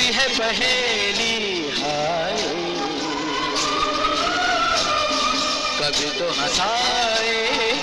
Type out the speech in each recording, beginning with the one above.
कैसी है पहेली हाय, कभी तो हंसाए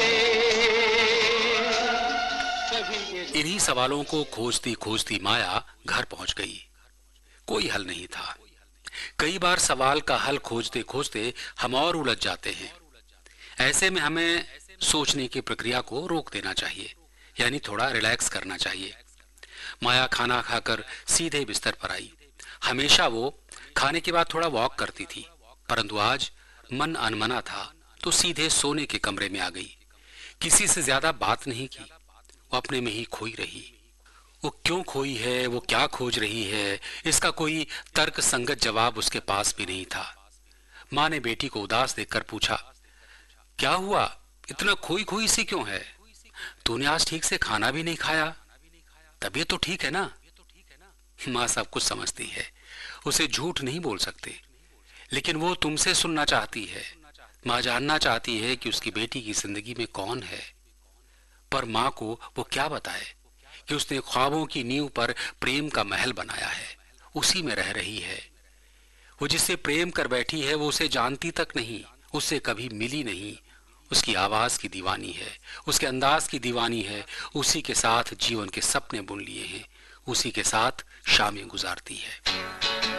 कभी ये। इन्हीं सवालों को खोजती खोजती माया घर पहुंच गई। कोई हल नहीं था। कई बार सवाल का हल खोजते खोजते हम और उलझ जाते हैं। ऐसे में हमें सोचने की प्रक्रिया को रोक देना चाहिए, यानी थोड़ा रिलैक्स करना चाहिए। माया खाना खाकर सीधे बिस्तर पर आई। हमेशा वो खाने के बाद थोड़ा वॉक करती थी, परंतु आज मन अनमना था तो सीधे सोने के कमरे में आ गई। किसी से ज्यादा बात नहीं की, वो अपने में ही खोई रही। वो क्यों खोई है, वो क्या खोज रही है, इसका कोई तर्क संगत जवाब उसके पास भी नहीं था। माँ ने बेटी को उदास देखकर पूछा, क्या हुआ, इतना खोई खोई सी क्यों है? तूने आज ठीक से खाना भी नहीं खाया, तबीयत तो ठीक है ना? माँ सब कुछ समझती है, उसे झूठ नहीं बोल सकते, लेकिन वो तुमसे सुनना चाहती है। माँ जानना चाहती है कि उसकी बेटी की जिंदगी में कौन है, पर माँ को वो क्या बताए कि उसने ख्वाबों की नींव पर प्रेम का महल बनाया है, उसी में रह रही है। वो जिससे प्रेम कर बैठी है वो उसे जानती तक नहीं, उससे कभी मिली नहीं। उसकी आवाज की दीवानी है, उसके अंदाज की दीवानी है, उसी के साथ जीवन के सपने बुन लिए हैं, उसी के साथ शामें गुजारती है।